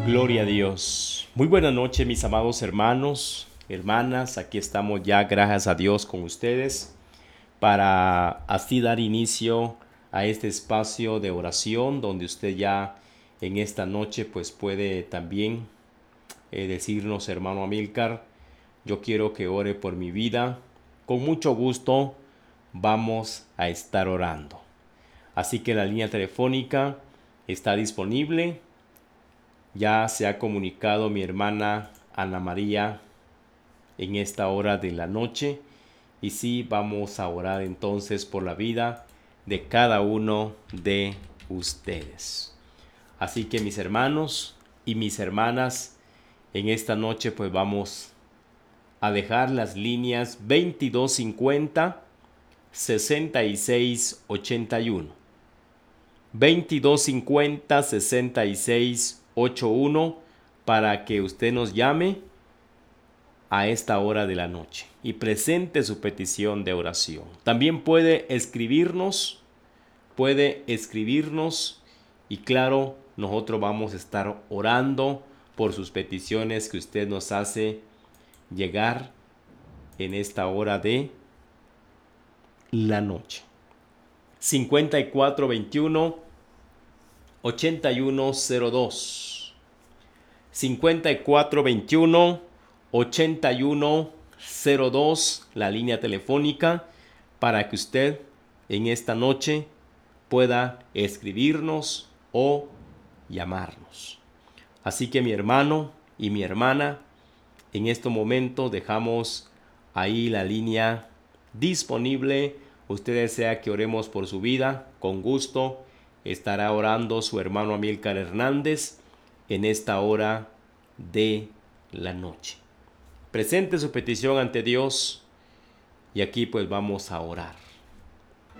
Gloria a Dios. Muy buena noche, mis amados hermanos, hermanas. Aquí estamos ya, gracias a Dios, con ustedes para así dar inicio a este espacio de oración donde usted ya en esta noche pues puede también decirnos: hermano Amílcar, yo quiero que ore por mi vida. Con mucho gusto vamos a estar orando. Así que la línea telefónica está disponible. Ya se ha comunicado mi hermana Ana María en esta hora de la noche. Y sí, vamos a orar entonces por la vida de cada uno de ustedes. Así que mis hermanos y mis hermanas, en esta noche pues vamos a dejar las líneas 2250 6681. 2250 6681 para que usted nos llame a esta hora de la noche y presente su petición de oración. También puede escribirnos y claro, nosotros vamos a estar orando por sus peticiones que usted nos hace llegar en esta hora de la noche. 5421 8102 5421 8102, la línea telefónica para que usted en esta noche pueda escribirnos o llamarnos. Así que mi hermano y mi hermana, en este momento dejamos ahí la línea disponible. Usted desea que oremos por su vida, con gusto estará orando su hermano Amílcar Hernández en esta hora de la noche. Presente su petición ante Dios y aquí pues vamos a orar.